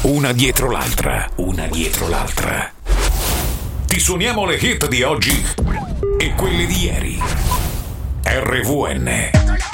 Una dietro l'altra, una dietro l'altra. Ti suoniamo le hit di oggi e quelle di ieri. RVN.